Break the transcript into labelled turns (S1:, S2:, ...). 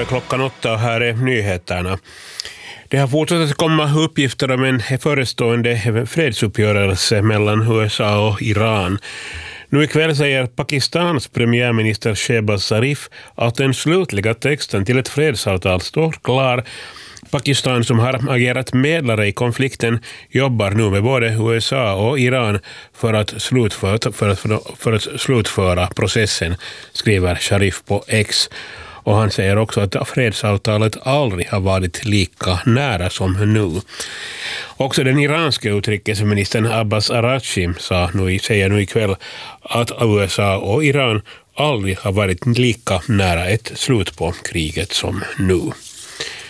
S1: Nu är klockan 8 och här är nyheterna. Det har fortsatt att komma uppgifter om en förestående fredsuppgörelse mellan USA och Iran. Nu ikväll säger Pakistans premiärminister Shehbaz Sharif att den slutliga texten till ett fredsavtal står klar. Pakistan, som har agerat medlare i konflikten, jobbar nu med både USA och Iran för att slutföra processen, skriver Sharif på X. Och han säger också att fredsavtalet aldrig har varit lika nära som nu. Också den iranska utrikesministern Abbas Araghchi säger nu ikväll att USA och Iran aldrig har varit lika nära ett slut på kriget som nu.